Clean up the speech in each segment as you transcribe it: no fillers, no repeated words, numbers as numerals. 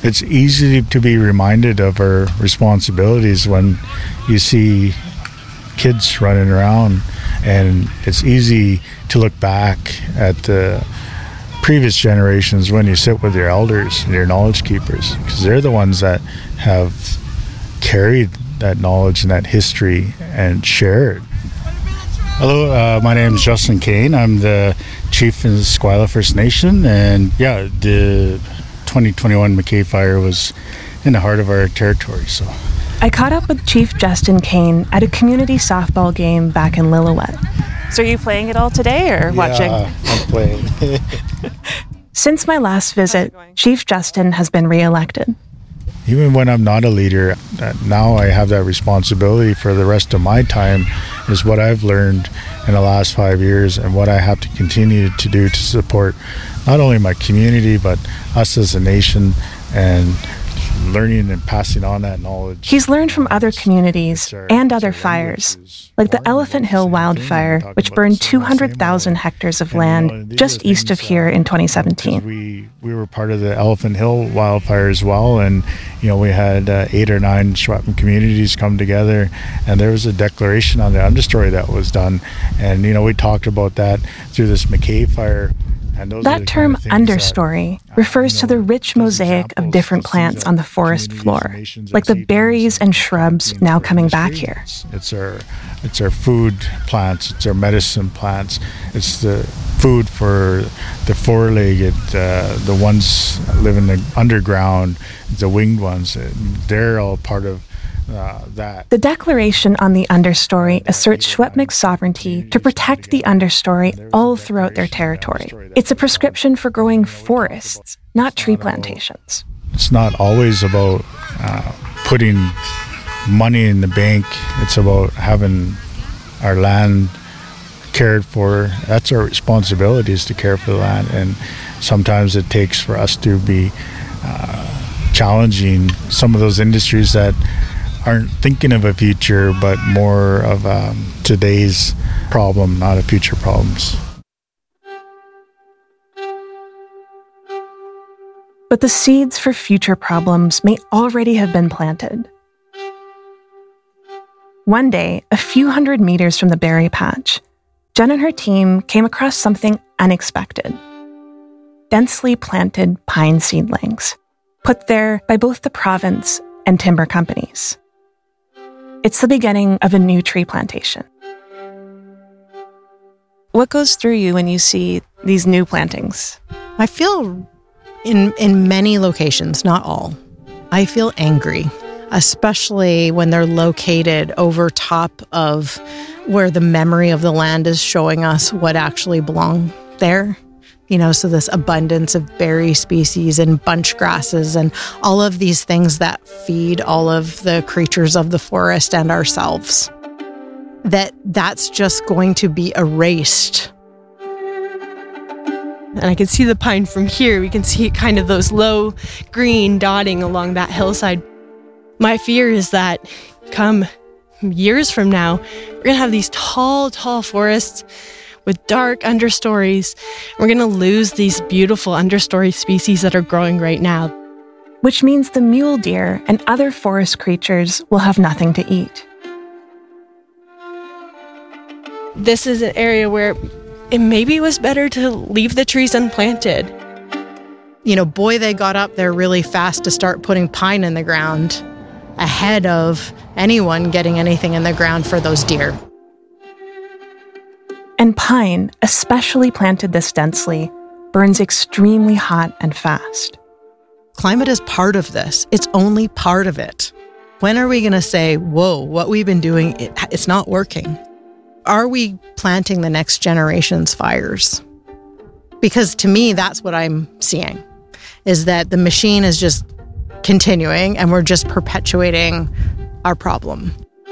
It's easy to be reminded of our responsibilities when you see kids running around, and it's easy to look back at the previous generations when you sit with your elders and your knowledge keepers, because they're the ones that have carried that knowledge and that history and shared. Hello, my name is Justin Kane. I'm the chief in the Esquila First Nation, and the 2021 McKay Fire was in the heart of our territory. So I caught up with Chief Justin Kane at a community softball game back in Lillooet. So are you playing at all today or watching? Yeah, I'm playing. Since my last visit, Chief Justin has been re-elected. Even when I'm not a leader, now I have that responsibility for the rest of my time, is what I've learned in the last 5 years and what I have to continue to do to support not only my community, but us as a nation, and learning and passing on that knowledge. He's learned from other communities and other fires, like the Elephant Hill wildfire, which burned 200,000 hectares of land just east of here in 2017. We were part of the Elephant Hill wildfire as well, and we had 8 or 9 Secwepemc communities come together, and there was a declaration on the understory that was done, and we talked about that through this McKay Fire. That term understory refers to the rich mosaic of different plants on the forest floor, like the berries and shrubs now coming back here. It's our food plants, it's our medicine plants, it's the food for the four-legged, the ones living underground, the winged ones. They're all part of that. The declaration on the understory asserts Secwepemc sovereignty to protect the understory all throughout their territory. It's a prescription for growing forests, not tree plantations. It's not always about putting money in the bank. It's about having our land cared for. That's our responsibility, is to care for the land. And sometimes it takes for us to be challenging some of those industries that aren't thinking of a future, but more of today's problem, not a future problems. But the seeds for future problems may already have been planted. One day, a few hundred meters from the berry patch, Jen and her team came across something unexpected. Densely planted pine seedlings, put there by both the province and timber companies. It's the beginning of a new tree plantation. What goes through you when you see these new plantings? I feel, in many locations, not all, I feel angry, especially when they're located over top of where the memory of the land is showing us what actually belonged there. So this abundance of berry species and bunch grasses and all of these things that feed all of the creatures of the forest and ourselves. That's just going to be erased. And I can see the pine from here. We can see kind of those low green dotting along that hillside. My fear is that come years from now, we're going to have these tall forests with dark understories. We're going to lose these beautiful understory species that are growing right now. Which means the mule deer and other forest creatures will have nothing to eat. This is an area where it maybe was better to leave the trees unplanted. Boy, they got up there really fast to start putting pine in the ground ahead of anyone getting anything in the ground for those deer. And pine, especially planted this densely, burns extremely hot and fast. Climate is part of this. It's only part of it. When are we going to say, whoa, what we've been doing, it's not working? Are we planting the next generation's fires? Because to me, that's what I'm seeing, is that the machine is just continuing and we're just perpetuating our problem.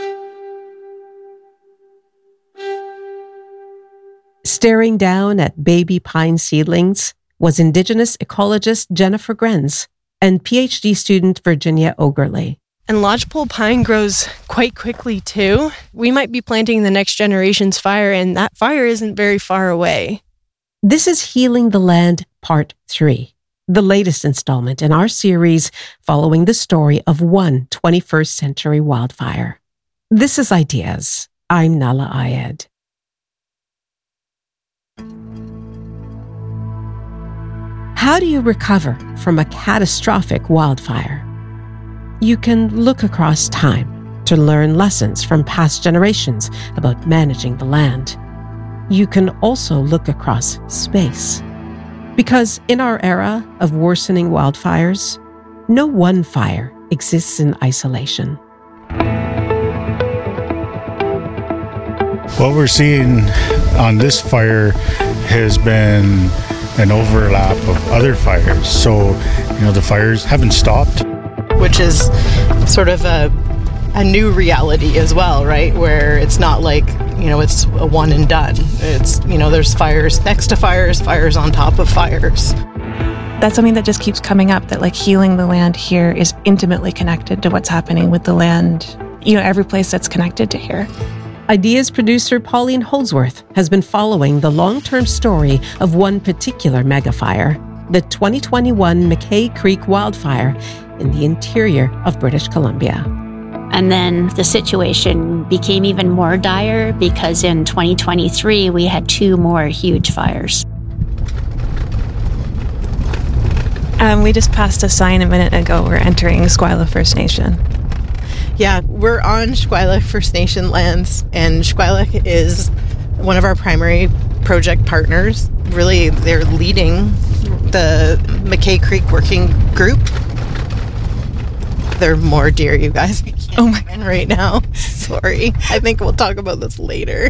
Staring down at baby pine seedlings was Indigenous ecologist Jennifer Grenz and PhD student Virginia Ogerle. And lodgepole pine grows quite quickly too. We might be planting the next generation's fire, and that fire isn't very far away. This is Healing the Land, Part 3. the latest installment in our series following the story of one 21st century wildfire. This is Ideas. I'm Nahlah Ayed. How do you recover from a catastrophic wildfire? You can look across time to learn lessons from past generations about managing the land. You can also look across space. Because in our era of worsening wildfires, no one fire exists in isolation. What we're seeing on this fire has been an overlap of other fires. So, the fires haven't stopped. Which is sort of a new reality as well, right? Where it's not like, it's a one and done. It's, there's fires next to fires, fires on top of fires. That's something that just keeps coming up, that like healing the land here is intimately connected to what's happening with the land, every place that's connected to here. Ideas producer Pauline Holdsworth has been following the long-term story of one particular megafire, the 2021 McKay Creek wildfire in the interior of British Columbia. And then the situation became even more dire because in 2023, we had 2 more huge fires. We just passed a sign a minute ago. We're entering Shkwala First Nation. Yeah, we're on Shkwala First Nation lands, and Shkwala is one of our primary project partners. Really, they're leading the McKay Creek Working Group. There are more deer, you guys. We can't win right now. Sorry. I think we'll talk about this later.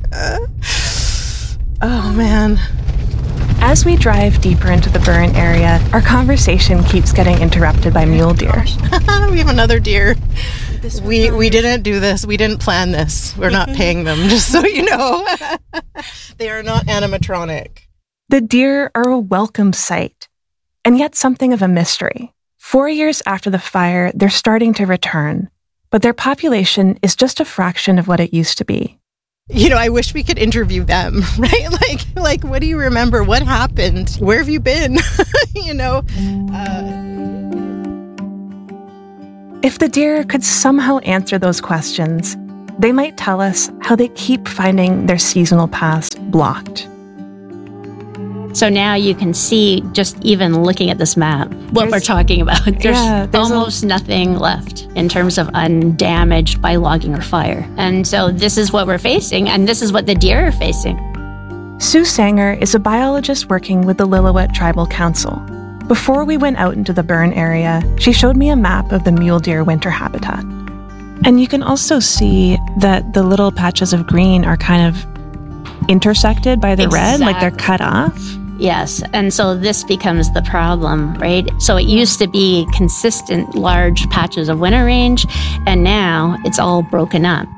Oh, man. As we drive deeper into the burn area, our conversation keeps getting interrupted by mule deer. We have another deer. We didn't do this. We didn't plan this. We're not paying them, just so you know. They are not animatronic. The deer are a welcome sight, and yet something of a mystery. 4 years after the fire, they're starting to return, but their population is just a fraction of what it used to be. I wish we could interview them, right? Like, what do you remember? What happened? Where have you been? If the deer could somehow answer those questions, they might tell us how they keep finding their seasonal past blocked. So now you can see, just even looking at this map, what we're talking about. There's almost nothing left in terms of undamaged by logging or fire. And so this is what we're facing, and this is what the deer are facing. Sue Sanger is a biologist working with the Lillooet Tribal Council. Before we went out into the burn area, she showed me a map of the mule deer winter habitat. And you can also see that the little patches of green are kind of intersected by the red, like they're cut off. Yes, and so this becomes the problem, right? So it used to be consistent large patches of winter range, and now it's all broken up.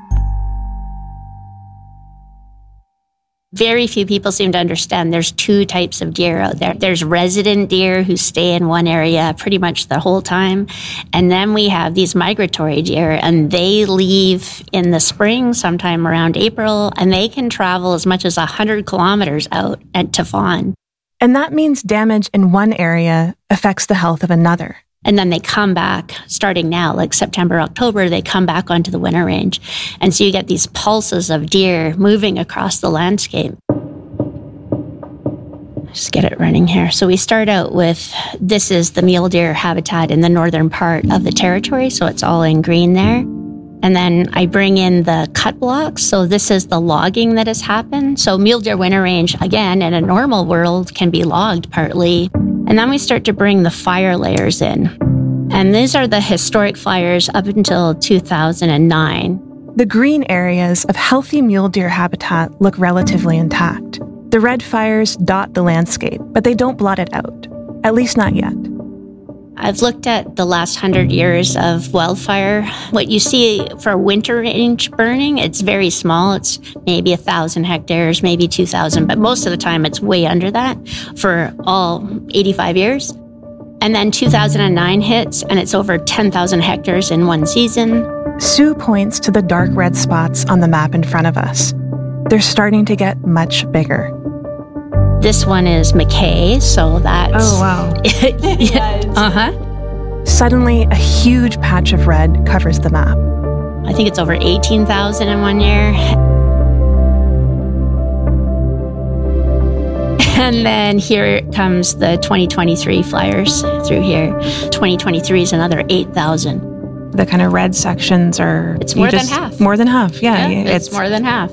Very few people seem to understand there's 2 types of deer out there. There's resident deer who stay in one area pretty much the whole time. And then we have these migratory deer, and they leave in the spring, sometime around April, and they can travel as much as 100 kilometers out to fawn. And that means damage in one area affects the health of another. And then they come back, starting now, like September, October, they come back onto the winter range. And so you get these pulses of deer moving across the landscape. Just get it running here. So we start out with, this is the mule deer habitat in the northern part of the territory. So it's all in green there. And then I bring in the cut blocks. So this is the logging that has happened. So mule deer winter range, again, in a normal world, can be logged partly. And then we start to bring the fire layers in. And these are the historic fires up until 2009. The green areas of healthy mule deer habitat look relatively intact. The red fires dot the landscape, but they don't blot it out, at least not yet. I've looked at the last 100 years of wildfire. What you see for winter range burning, it's very small. It's maybe 1,000 hectares, maybe 2,000, but most of the time it's way under that for all 85 years. And then 2009 hits, and it's over 10,000 hectares in one season. Sue points to the dark red spots on the map in front of us. They're starting to get much bigger. This one is McKay, so that's... Oh, wow. Yeah. Suddenly, a huge patch of red covers the map. I think it's over 18,000 in 1 year. And then here comes the 2023 flyers through here. 2023 is another 8,000. The kind of red sections are... It's more than half. More than half, yeah. It's more than half.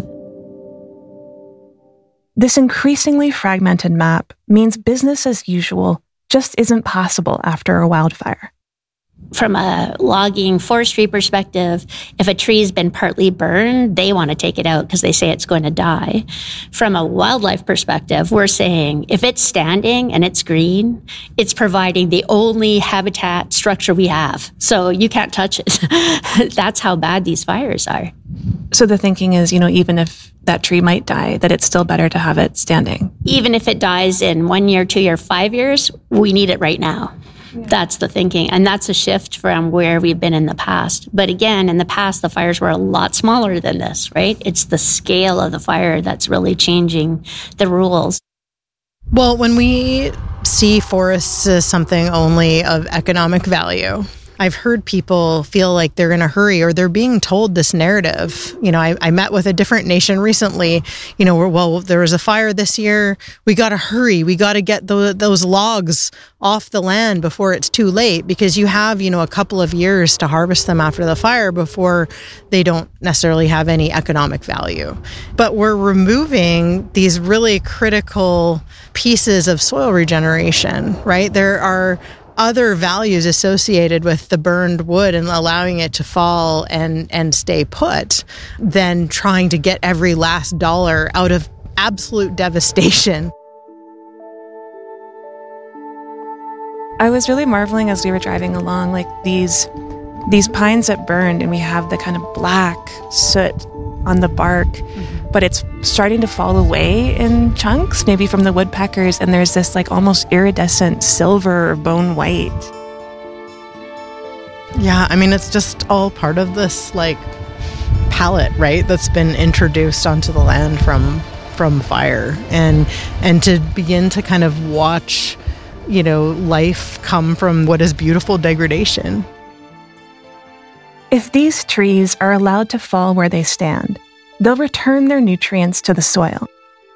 This increasingly fragmented map means business as usual just isn't possible after a wildfire. From a logging forestry perspective, if a tree's been partly burned, they want to take it out because they say it's going to die. From a wildlife perspective, we're saying if it's standing and it's green, it's providing the only habitat structure we have. So you can't touch it. That's how bad these fires are. So the thinking is, even if that tree might die, that it's still better to have it standing. Even if it dies in 1 year, 2 year, 5 years, we need it right now. That's the thinking. And that's a shift from where we've been in the past. But again, in the past, the fires were a lot smaller than this, right? It's the scale of the fire that's really changing the rules. Well, when we see forests as something only of economic value, I've heard people feel like they're in a hurry or they're being told this narrative. I met with a different nation recently, where, there was a fire this year. We got to hurry. We got to get those logs off the land before it's too late, because you have, a couple of years to harvest them after the fire before they don't necessarily have any economic value. But we're removing these really critical pieces of soil regeneration, right? There are other values associated with the burned wood and allowing it to fall and stay put than trying to get every last dollar out of absolute devastation. I was really marveling as we were driving along, like these pines that burned, and we have the kind of black soot on the bark, but it's starting to fall away in chunks, maybe from the woodpeckers, and there's this like almost iridescent silver or bone white. Yeah, it's just all part of this like palette, right, that's been introduced onto the land from fire, and to begin to kind of watch, life come from what is beautiful degradation. If these trees are allowed to fall where they stand, they'll return their nutrients to the soil.